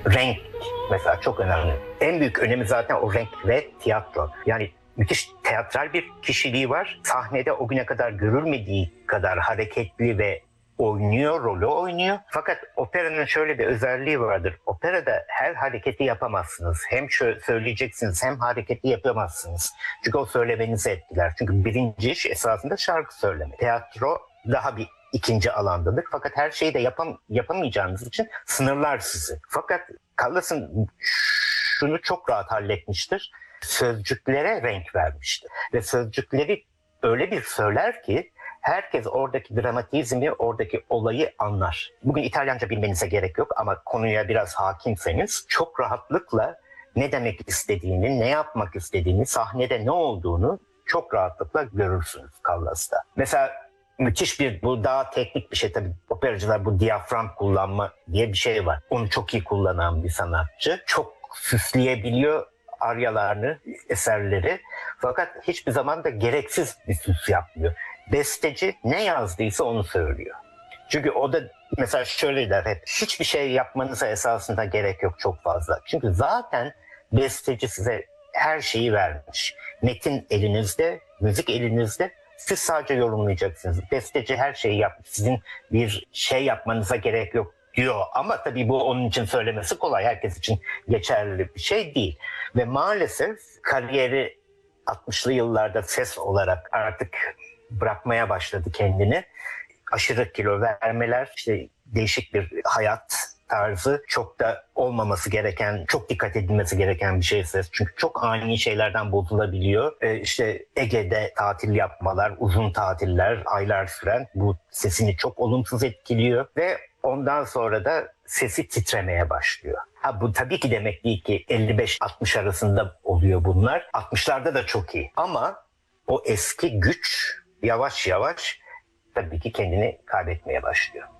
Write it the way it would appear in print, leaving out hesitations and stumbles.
Renk mesela çok önemli. En büyük önemi zaten o renk ve tiyatro. Yani müthiş teatral bir kişiliği var. Sahnede o güne kadar görülmediği kadar hareketli ve rolü oynuyor. Fakat operanın şöyle bir özelliği vardır. Operada her hareketi yapamazsınız. Hem söyleyeceksiniz hem hareketi yapamazsınız. Çünkü o söylemenizi etkiler. Çünkü birinci iş esasında şarkı söyleme. Tiyatro daha bir ikinci alandadır. Fakat her şeyi de yapamayacağınız için sınırlar sizi. Fakat Callas'ın şunu çok rahat halletmiştir. Sözcüklere renk vermiştir. Ve sözcükleri öyle bir söyler ki herkes oradaki dramatizmi, oradaki olayı anlar. Bugün İtalyanca bilmenize gerek yok ama konuya biraz hakimseniz çok rahatlıkla ne demek istediğini, ne yapmak istediğini, sahnede ne olduğunu çok rahatlıkla görürsünüz Callas'ta. Mesela müthiş bu daha teknik bir şey tabii. Operacılar bu diyafram kullanma diye bir şey var. Onu çok iyi kullanan bir sanatçı. Çok süsleyebiliyor aryalarını, eserleri. Fakat hiçbir zaman da gereksiz bir süs yapmıyor. Besteci ne yazdıysa onu söylüyor. Çünkü o da mesela şöyle der hep, hiçbir şey yapmanıza esasında gerek yok çok fazla. Çünkü zaten besteci size her şeyi vermiş. Metin elinizde, müzik elinizde. Siz sadece yorumlayacaksınız. Besteci her şeyi yapmış. Sizin bir şey yapmanıza gerek yok diyor. Ama tabii bu onun için söylemesi kolay. Herkes için geçerli bir şey değil. Ve maalesef kariyeri 60'lı yıllarda ses olarak artık bırakmaya başladı kendini. Aşırı kilo vermeler, işte değişik bir hayat tarzı, çok da olmaması gereken, çok dikkat edilmesi gereken bir şey ses. Çünkü çok ani şeylerden bozulabiliyor. İşte Ege'de tatil yapmalar, uzun tatiller, aylar süren bu sesini çok olumsuz etkiliyor ve ondan sonra da sesi titremeye başlıyor. Bu tabii ki demek değil ki 55-60 arasında oluyor bunlar. 60'larda da çok iyi. Ama o eski güç yavaş yavaş tabii ki kendini kaybetmeye başlıyor.